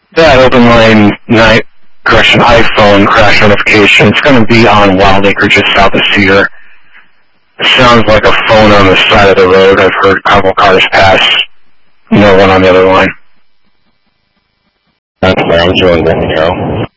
That open line night, correction, iPhone crash notification. It's going to be on Wild Acre just south of Cedar. It sounds like a phone on the side of the road. I've heard a couple cars pass. No one on the other line. Okay, I'm doing that now.